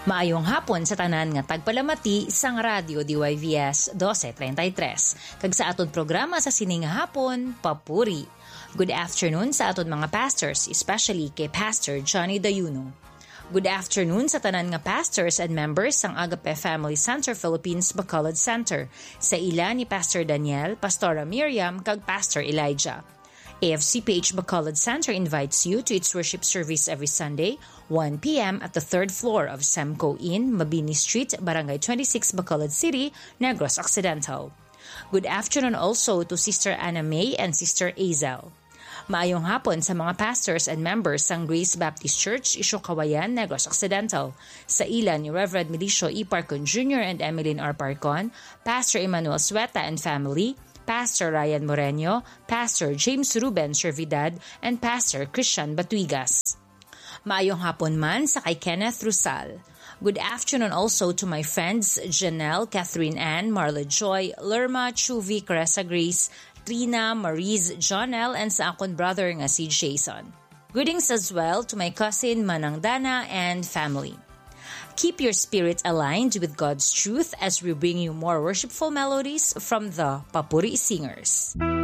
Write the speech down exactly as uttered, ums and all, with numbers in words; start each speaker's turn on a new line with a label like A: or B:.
A: Maayong hapon sa tanan nga tagpalamati sang Radyo D Y V S twelve thirty-three. Kag sa aton programa sa sining hapon, Papuri. Good afternoon sa aton mga pastors, especially kay Pastor Johnny Dayuno. Good afternoon sa tanan nga pastors and members sang Agape Family Center Philippines Bacolod Center. Sa ila ni Pastor Daniel, Pastora Miriam, kag Pastor Elijah. A F C P H Bacolod Center invites you to its worship service every Sunday, one p.m. at the third floor of Semco Inn, Mabini Street, Barangay twenty-six, Bacolod City, Negros Occidental. Good afternoon also to Sister Anna May and Sister Azel. Maayong hapon sa mga pastors and members ng Grace Baptist Church, Isyokawayan, Negros Occidental. Sa ilan ni Reverend Milicio E. Parcon Junior and Emeline R. Parcon, Pastor Emmanuel Sueta and family, Pastor Ryan Moreno, Pastor James Ruben Servidad, and Pastor Christian Batuigas. Maayong hapon man sa kay Kenneth Rusal. Good afternoon also to my friends Janelle, Catherine Ann, Marla Joy, Lerma, Chuvi, Caressa Grace, Trina, Maurice, John L, and sa akon brother nga si Jason. Greetings as well to my cousin Manang Dana and family. Keep your spirit aligned with God's truth as we bring you more worshipful melodies from the Papuri Singers.